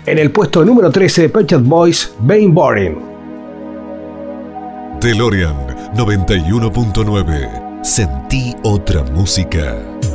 En el puesto número 13, Pet Shop Boys, Being Boring. DeLorean 91.9. Sentí otra música.